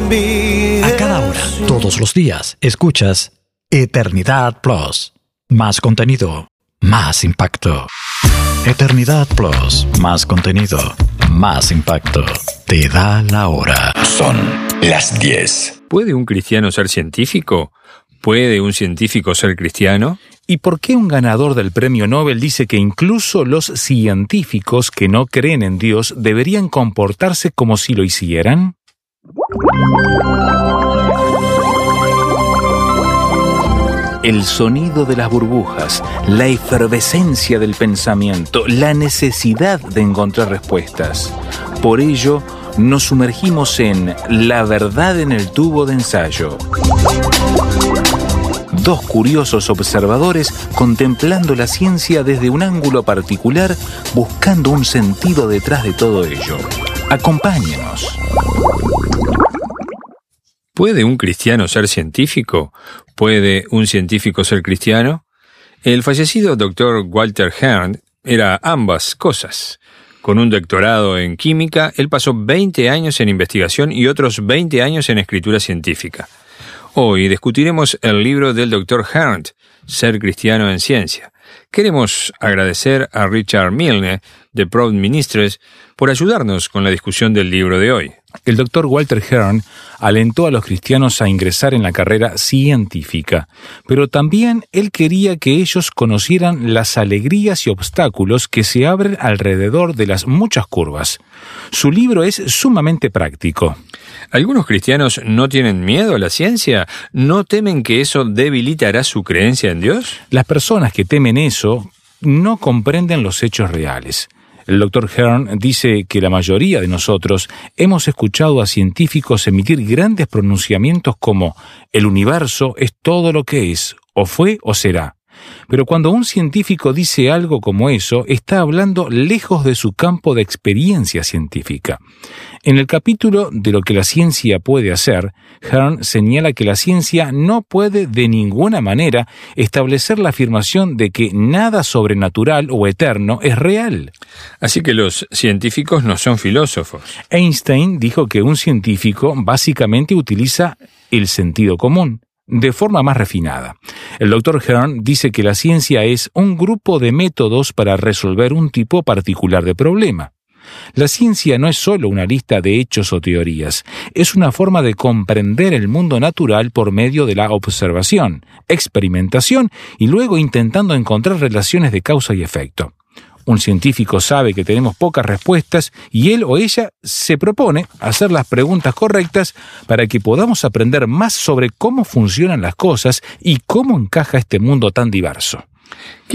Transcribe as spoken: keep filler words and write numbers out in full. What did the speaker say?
A cada hora, todos los días, escuchas Eternidad Plus. Más contenido, más impacto. Eternidad Plus, más contenido, más impacto. Te da la hora. Son las diez. ¿Puede un cristiano ser científico? ¿Puede un científico ser cristiano? ¿Y por qué un ganador del premio Nobel dice que incluso los científicos que no creen en Dios deberían comportarse como si lo hicieran? El sonido de las burbujas, la efervescencia del pensamiento, la necesidad de encontrar respuestas. Por ello, nos sumergimos en La verdad en el tubo de ensayo. Dos curiosos observadores contemplando la ciencia desde un ángulo particular, buscando un sentido detrás de todo ello. Acompáñenos. ¿Puede un cristiano ser científico? ¿Puede un científico ser cristiano? El fallecido doctor Walter Hearn era ambas cosas. Con un doctorado en química, él pasó veinte años en investigación y otros veinte años en escritura científica. Hoy discutiremos el libro del doctor Hearn, Ser cristiano en ciencia. Queremos agradecer a Richard Milne, de Proud Ministries, por ayudarnos con la discusión del libro de hoy. El doctor Walter Hearn alentó a los cristianos a ingresar en la carrera científica, pero también él quería que ellos conocieran las alegrías y obstáculos que se abren alrededor de las muchas curvas. Su libro es sumamente práctico. ¿Algunos cristianos no tienen miedo a la ciencia? ¿No temen que eso debilitará su creencia en Dios? Las personas que temen eso no comprenden los hechos reales. El doctor Hearn dice que la mayoría de nosotros hemos escuchado a científicos emitir grandes pronunciamientos como «el universo es todo lo que es, o fue o será». Pero cuando un científico dice algo como eso, está hablando lejos de su campo de experiencia científica. En el capítulo de lo que la ciencia puede hacer, Hearn señala que la ciencia no puede de ninguna manera establecer la afirmación de que nada sobrenatural o eterno es real. Así que los científicos no son filósofos. Einstein dijo que un científico básicamente utiliza el sentido común, de forma más refinada. El doctor Hearn dice que la ciencia es un grupo de métodos para resolver un tipo particular de problema. La ciencia no es solo una lista de hechos o teorías, es una forma de comprender el mundo natural por medio de la observación, experimentación y luego intentando encontrar relaciones de causa y efecto. Un científico sabe que tenemos pocas respuestas y él o ella se propone hacer las preguntas correctas para que podamos aprender más sobre cómo funcionan las cosas y cómo encaja este mundo tan diverso.